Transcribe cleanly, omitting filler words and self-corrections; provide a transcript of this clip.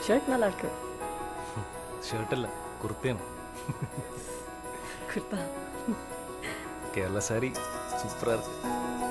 Shirt நல்லா இருக்கு. Shirt இல்லை, குர்த்தேம். குர்தா கேரளா சாரி சூப்பராக இருக்கு.